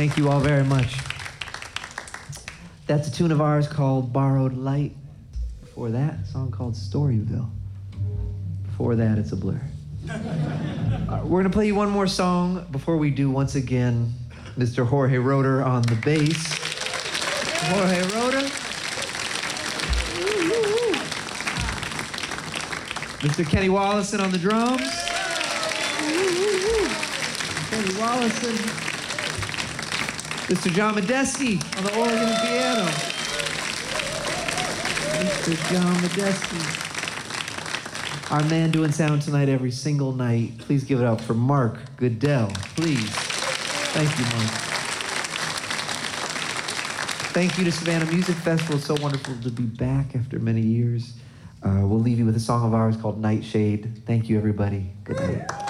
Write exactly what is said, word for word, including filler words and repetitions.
Thank you all very much. That's a tune of ours called Borrowed Light. Before that, a song called Storyville. Before that, it's a blur. uh, we're going to play you one more song. Before we do, once again, Mister Jorge Roeder on the bass. Jorge Roeder. Mister Kenny Wollesen on the drums. Kenny Wollesen. Mister John Medeski on the organ and piano. Mister John Medeski. Our man doing sound tonight every single night. Please give it up for Mark Goodell, please. Thank you, Mark. Thank you to Savannah Music Festival. It's so wonderful to be back after many years. Uh, we'll leave you with a song of ours called Nightshade. Thank you, everybody. Good night.